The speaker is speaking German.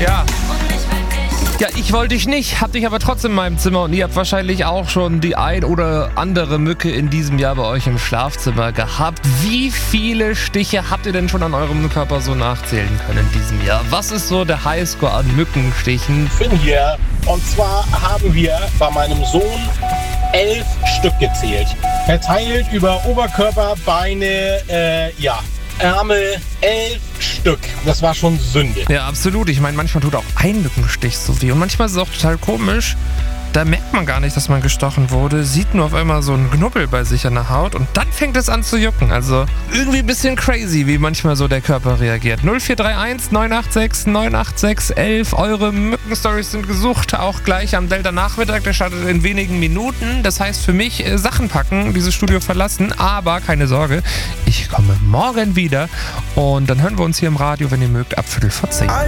Ja. Ja, ich wollte dich nicht, hab dich aber trotzdem in meinem Zimmer und ihr habt wahrscheinlich auch schon die ein oder andere Mücke in diesem Jahr bei euch im Schlafzimmer gehabt. Wie viele Stiche habt ihr denn schon an eurem Körper so nachzählen können in diesem Jahr? Was ist so der Highscore an Mückenstichen? Ich bin hier und zwar haben wir bei meinem Sohn 11 Stück gezählt. Verteilt über Oberkörper, Beine, Ärmel, 11 Stück. Das war schon Sünde. Ja, absolut. Ich meine, manchmal tut auch ein Mückenstich so weh. Und manchmal ist es auch total komisch. Da merkt man gar nicht, dass man gestochen wurde, sieht nur auf einmal so einen Knubbel bei sich an der Haut und dann fängt es an zu jucken. Also irgendwie ein bisschen crazy, wie manchmal so der Körper reagiert. 0431 986 986 11. Eure Mückenstories sind gesucht, auch gleich am Delta-Nachmittag. Der startet in wenigen Minuten. Das heißt für mich, Sachen packen, dieses Studio verlassen. Aber keine Sorge, ich komme morgen wieder und dann hören wir uns hier im Radio, wenn ihr mögt, ab 11:45.